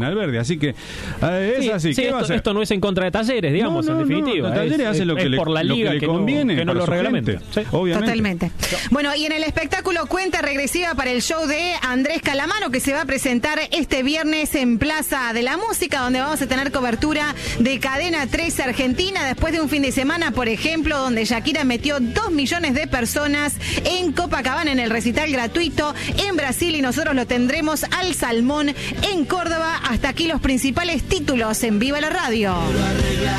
Alberdi, así que es así. Sí, esto no es en contra de Talleres, digamos, en definitiva. No, Talleres hace lo que le, por la liga lo que le conviene, que no lo reglamenta. Sí. Obviamente. Totalmente. Bueno, y en el espectáculo cuenta regresiva para el show de Andrés Calamaro, que se va a presentar este viernes en Plaza de la Música, donde vamos a tener cobertura de Cadena 13 Argentina, después de un fin de semana, por ejemplo, donde Shakira metió 2 millones de personas en Copacabana en el recital gratuito en Brasil, y nosotros lo tendremos al Salmón en Córdoba. Hasta aquí los principales títulos en Viva la Radio.